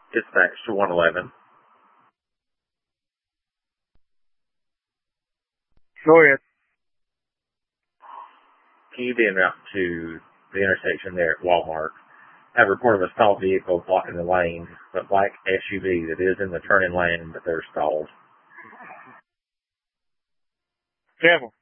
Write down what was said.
Dispatch to 111. Go ahead. Can you be en route to the intersection there at Walmart? Have a report of a stalled vehicle blocking the lane, a black SUV that is in the turning lane, but they're stalled. Careful.